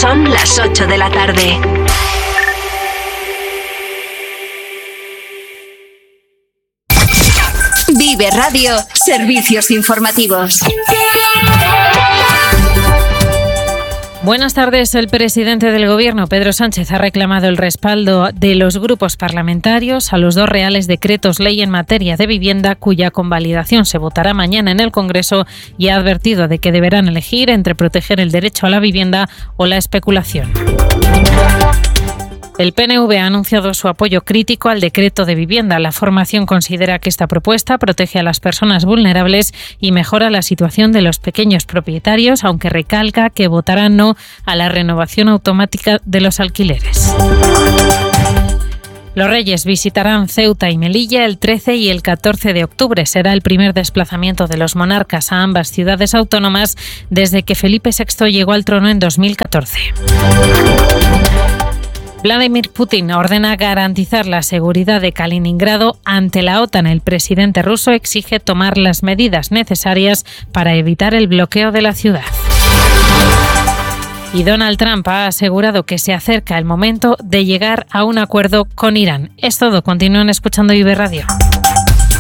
Son las 8 de la tarde. Vive Radio, servicios informativos. Buenas tardes. El presidente del Gobierno, Pedro Sánchez, ha reclamado el respaldo de los grupos parlamentarios a los 2 reales decretos ley en materia de vivienda, cuya convalidación se votará mañana en el Congreso, y ha advertido de que deberán elegir entre proteger el derecho a la vivienda o la especulación. El PNV ha anunciado su apoyo crítico al decreto de vivienda. La formación considera que esta propuesta protege a las personas vulnerables y mejora la situación de los pequeños propietarios, aunque recalca que votará no a la renovación automática de los alquileres. Los Reyes visitarán Ceuta y Melilla el 13 y el 14 de octubre. Será el primer desplazamiento de los monarcas a ambas ciudades autónomas desde que Felipe VI llegó al trono en 2014. Vladimir Putin ordena garantizar la seguridad de Kaliningrado ante la OTAN. El presidente ruso exige tomar las medidas necesarias para evitar el bloqueo de la ciudad. Y Donald Trump ha asegurado que se acerca el momento de llegar a un acuerdo con Irán. Es todo. Continúan escuchando Vive Radio.